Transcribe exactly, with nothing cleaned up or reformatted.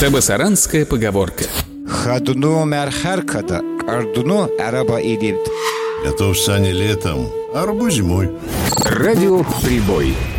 Табасаранская поговорка. Хадуну мярхаркада, ардуну араба идит. Готов сани летом, а арбуз зимой. Радио «Прибой».